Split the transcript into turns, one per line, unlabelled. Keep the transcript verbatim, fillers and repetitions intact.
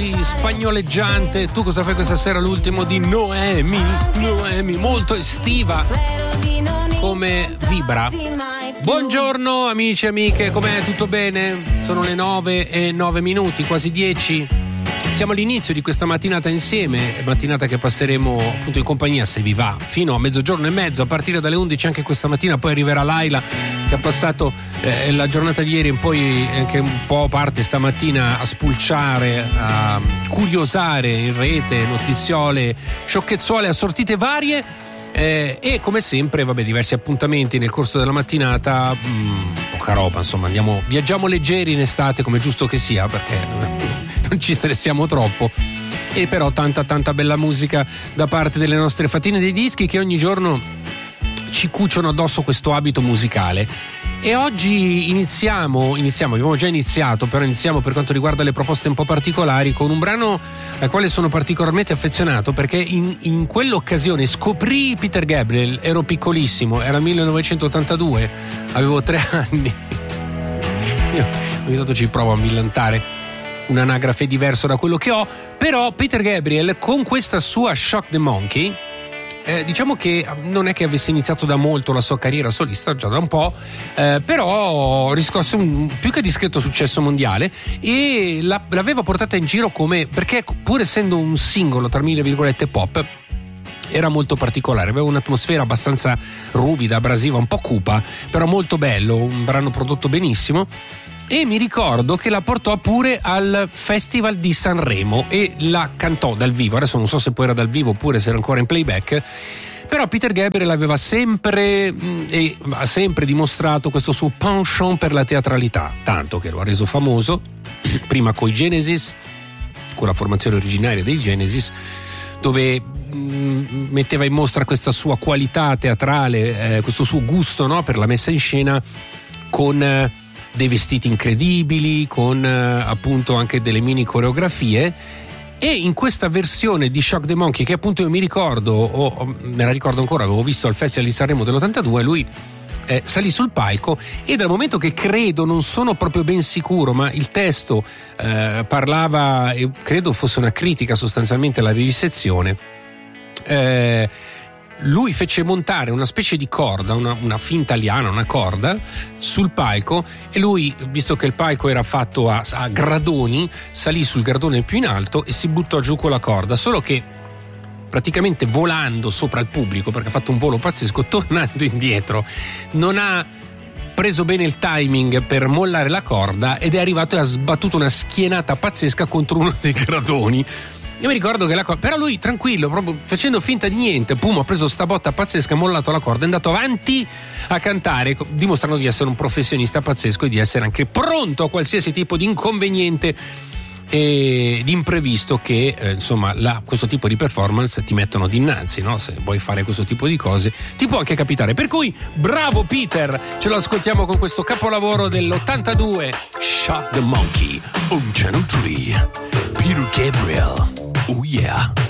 così spagnoleggiante. Tu cosa fai questa sera? L'ultimo di Noemi, Noemi, molto estiva, come vibra. Buongiorno amici e amiche, com'è? Tutto bene? Sono le nove e nove minuti, quasi dieci. Siamo all'inizio di questa mattinata insieme, mattinata che passeremo appunto in compagnia, se vi va, fino a mezzogiorno e mezzo, a partire dalle undici anche questa mattina. Poi arriverà Laila, che ha passato eh, la giornata di ieri e poi anche un po' parte stamattina a spulciare, a curiosare in rete, notiziole, sciocchezzuole assortite varie. Eh, e come sempre, vabbè, diversi appuntamenti nel corso della mattinata, mh, poca roba, insomma, andiamo, viaggiamo leggeri in estate, come giusto che sia, perché non ci stressiamo troppo. E però tanta tanta bella musica da parte delle nostre fatine dei dischi, che ogni giorno ci cuciono addosso questo abito musicale. E oggi iniziamo, iniziamo, abbiamo già iniziato, però iniziamo per quanto riguarda le proposte un po' particolari, con un brano al quale sono particolarmente affezionato, perché in, in quell'occasione scoprì Peter Gabriel, ero piccolissimo, era millenovecentottantadue, avevo tre anni. Io ogni tanto ci provo a millantare un anagrafe diverso da quello che ho, però Peter Gabriel con questa sua Shock the Monkey, Eh, diciamo che non è che avesse iniziato da molto la sua carriera solista, già da un po', eh, però riscosse un più che discreto successo mondiale e la, l'aveva portata in giro come, perché pur essendo un singolo tra mille virgolette pop, era molto particolare, aveva un'atmosfera abbastanza ruvida, abrasiva, un po' cupa, però molto bello, un brano prodotto benissimo. E mi ricordo che la portò pure al Festival di Sanremo e la cantò dal vivo. Adesso non so se poi era dal vivo oppure se era ancora in playback, però Peter Gabriel aveva sempre e ha sempre dimostrato questo suo penchant per la teatralità, tanto che lo ha reso famoso prima coi Genesis, con la formazione originaria dei Genesis, dove mh, metteva in mostra questa sua qualità teatrale, eh, questo suo gusto, no, per la messa in scena, con eh, dei vestiti incredibili, con eh, appunto anche delle mini coreografie. E in questa versione di Shock the Monkey, che appunto io mi ricordo, o, o me la ricordo ancora, avevo visto al Festival di Sanremo dell'ottantadue, lui eh, salì sul palco e dal momento che credo, non sono proprio ben sicuro, ma il testo eh, parlava, e credo fosse una critica sostanzialmente alla vivisezione, eh, lui fece montare una specie di corda, una, una finta liana, una corda sul palco, e lui, visto che il palco era fatto a, a gradoni, salì sul gradone più in alto e si buttò giù con la corda, solo che praticamente volando sopra il pubblico, perché ha fatto un volo pazzesco, tornando indietro non ha preso bene il timing per mollare la corda ed è arrivato e ha sbattuto una schienata pazzesca contro uno dei gradoni. Io mi ricordo che la corda, però lui tranquillo, proprio facendo finta di niente, pum, ha preso sta botta pazzesca, ha mollato la corda, è andato avanti a cantare, dimostrando di essere un professionista pazzesco e di essere anche pronto a qualsiasi tipo di inconveniente e di imprevisto che eh, insomma la, questo tipo di performance ti mettono dinanzi, no? Se vuoi fare questo tipo di cose ti può anche capitare, per cui bravo Peter, ce lo ascoltiamo con questo capolavoro dell'ottantadue, Shock the Monkey on Channel tre, Peter Gabriel, oh yeah.